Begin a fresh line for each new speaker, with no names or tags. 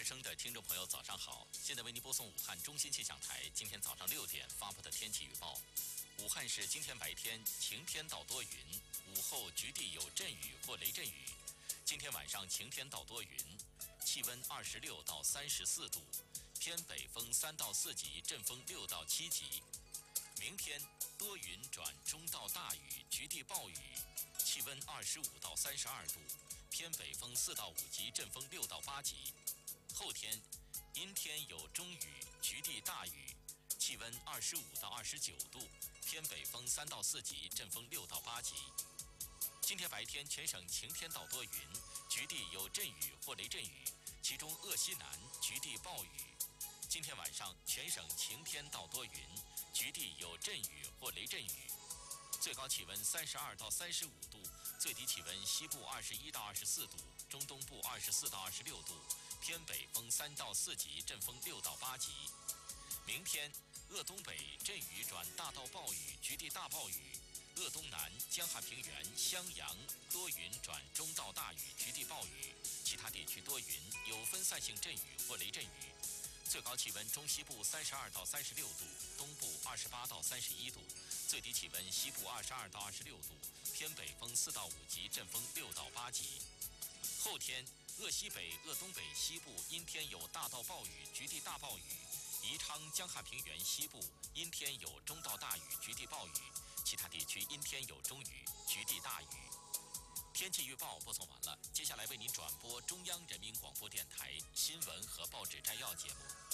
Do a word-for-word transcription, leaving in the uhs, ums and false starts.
声的听众朋友，早上好！现在为您播送武汉中心气象台今天早上六点发布的天气预报。武汉市今天白天晴天到多云，午后局地有阵雨或雷阵雨。今天晚上晴天到多云，气温二十六到三十四度，偏北风三到四级，阵风六到七级。明天多云转中到大雨，局地暴雨，气温二十五到三十二度，偏北风四到五级，阵风六到八级。后天阴天有中雨，局地大雨，气温二十五到二十九度，偏北风三到四级，阵风六到八级。今天白天全省晴天到多云，局地有阵雨或雷阵雨，其中鄂西南局地暴雨。今天晚上全省晴天到多云，局地有阵雨或雷阵雨，最高气温三十二到三十五度，最低气温西部二十一到二十四度，中东部二十四到二十六度，偏北风三到四级，阵风六到八级。明天鄂东北阵雨转大到暴雨，局地大暴雨；鄂东南江汉平原、襄阳多云转中到大雨，局地暴雨，其他地区多云，有分散性阵雨或雷阵雨。最高气温中西部三十二到三十六度，东部二十八到三十一度，最低气温西部二十二到二十六度，偏北风四到五级，阵风六到八级。后天鄂西北、鄂东北西部阴天有大到暴雨，局地大暴雨；宜昌江汉平原西部阴天有中到大雨，局地暴雨，其他地区阴天有中雨，局地大雨。天气预报播送完了，接下来为您转播中央人民广播电台新闻和报纸摘要节目。